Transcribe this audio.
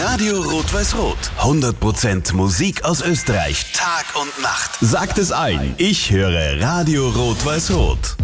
Radio Rot-Weiß-Rot. 100% Musik aus Österreich. Tag und Nacht. Sagt es allen. Ich höre Radio Rot-Weiß-Rot.